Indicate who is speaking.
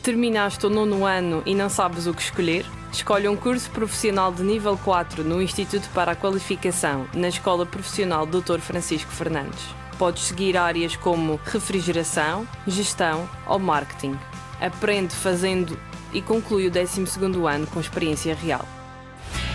Speaker 1: Terminaste o 9º ano e não sabes o que escolher? Escolhe um curso profissional de nível 4 no Instituto para a Qualificação, na Escola Profissional Dr. Francisco Fernandes. Podes seguir áreas como refrigeração, gestão ou marketing. Aprende fazendo e conclui o 12º ano com experiência real.